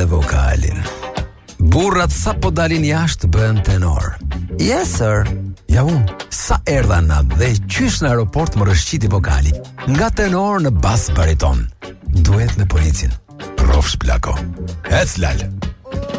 vokalin. Burrat sa po dalin jashtë bën tenor. Yes sir. Ja unë, sa erdha na dhe qysh në aeroport më rëshqiti vokali. Nga tenor në bas bariton. Duhet me policin. Provsh plako. Ec lal.